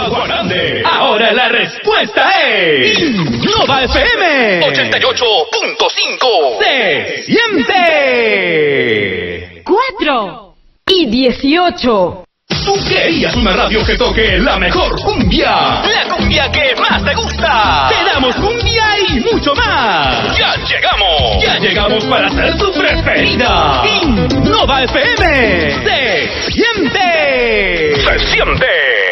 Grande. Ahora la respuesta es Innova FM 88.5. Se siente. 4 y 18. ¿Tú querías una radio que toque la mejor cumbia? La cumbia que más te gusta. Te damos cumbia y mucho más. ¡Ya llegamos! Ya llegamos para ser tu preferida. Innova FM. Se siente. ¡Se siente!